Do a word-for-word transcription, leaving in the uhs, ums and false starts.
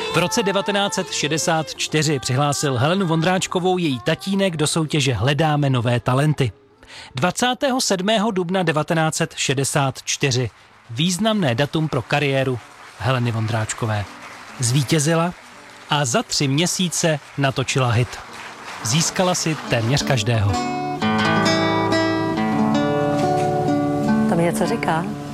V roce devatenáct set šedesát čtyři přihlásil Helenu Vondráčkovou její tatínek do soutěže Hledáme nové talenty. dvacátého sedmého dubna devatenáct set šedesát čtyři. Významné datum pro kariéru Heleny Vondráčkové. Zvítězila a za tři měsíce natočila hit. Získala si téměř každého. To mi něco říká.